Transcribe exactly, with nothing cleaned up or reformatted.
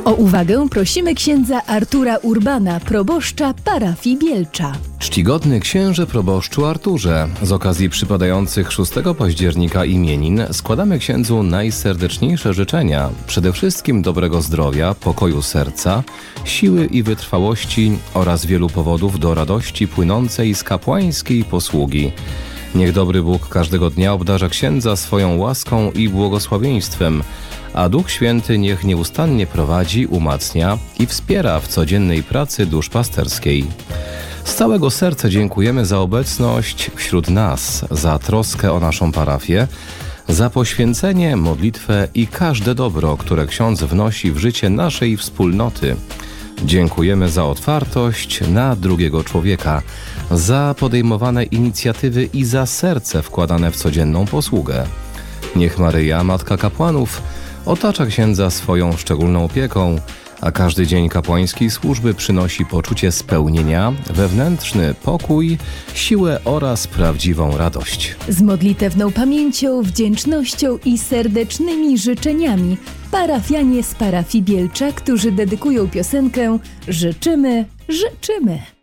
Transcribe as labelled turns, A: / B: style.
A: O uwagę prosimy księdza Artura Urbana, proboszcza parafii Bielcza.
B: Czcigodny księże proboszczu Arturze, z okazji przypadających szóstego października imienin składamy księdzu najserdeczniejsze życzenia, przede wszystkim dobrego zdrowia, pokoju serca, siły i wytrwałości oraz wielu powodów do radości płynącej z kapłańskiej posługi. Niech dobry Bóg każdego dnia obdarza księdza swoją łaską i błogosławieństwem, a Duch Święty niech nieustannie prowadzi, umacnia i wspiera w codziennej pracy duszpasterskiej. Z całego serca dziękujemy za obecność wśród nas, za troskę o naszą parafię, za poświęcenie, modlitwę i każde dobro, które ksiądz wnosi w życie naszej wspólnoty. Dziękujemy za otwartość na drugiego człowieka, za podejmowane inicjatywy i za serce wkładane w codzienną posługę. Niech Maryja, Matka Kapłanów, otacza księdza swoją szczególną opieką, a każdy dzień kapłańskiej służby przynosi poczucie spełnienia, wewnętrzny pokój, siłę oraz prawdziwą radość.
A: Z modlitewną pamięcią, wdzięcznością i serdecznymi życzeniami parafianie z parafii Bielcza, którzy dedykują piosenkę Życzymy, życzymy.